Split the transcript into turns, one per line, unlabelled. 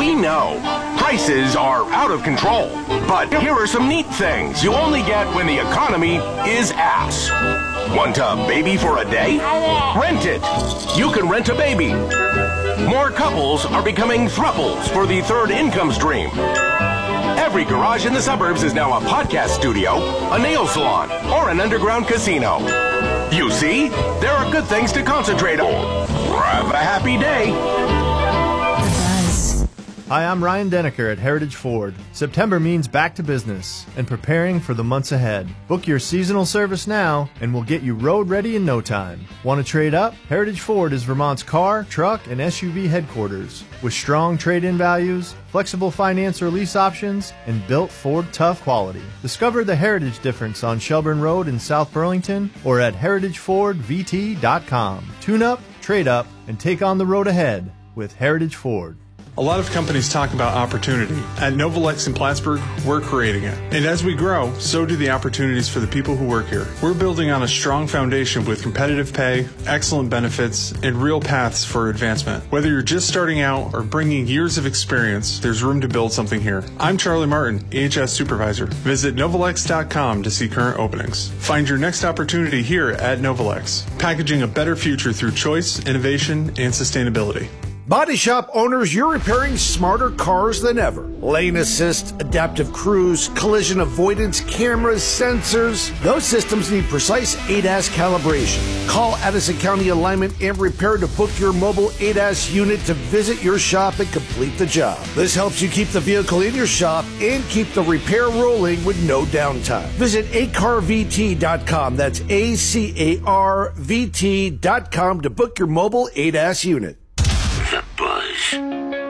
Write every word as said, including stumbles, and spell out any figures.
We know prices are out of control, but here are some neat things you only get when the economy is ass. Want a baby for a day? Rent it. You can rent a baby. More couples are becoming thruples for the third income stream. Every garage in the suburbs is now a podcast studio, a nail salon, or an underground casino. You see, there are good things to concentrate on. Have a happy day.
Hi, I'm Ryan Denneker at Heritage Ford. September means back to business and preparing for the months ahead. Book your seasonal service now and we'll get you road ready in no time. Want to trade up? Heritage Ford is Vermont's car, truck, and S U V headquarters with strong trade-in values, flexible finance or lease options, and built Ford tough quality. Discover the Heritage difference on Shelburne Road in South Burlington or at heritage ford v t dot com. Tune up, trade up, and take on the road ahead with Heritage Ford.
A lot of companies talk about opportunity. At Novalex in Plattsburgh, we're creating it. And as we grow, so do the opportunities for the people who work here. We're building on a strong foundation with competitive pay, excellent benefits, and real paths for advancement. Whether you're just starting out or bringing years of experience, there's room to build something here. I'm Charlie Martin, A H S Supervisor. Visit novalex dot com to see current openings. Find your next opportunity here at Novalex, packaging a better future through choice, innovation, and sustainability.
Body shop owners, you're repairing smarter cars than ever. Lane assist, adaptive cruise, collision avoidance, cameras, sensors. Those systems need precise A D A S calibration. Call Addison County Alignment and Repair to book your mobile A D A S unit to visit your shop and complete the job. This helps you keep the vehicle in your shop and keep the repair rolling with no downtime. Visit a car v t dot com. That's A C A R V T dot com to book your mobile A D A S unit.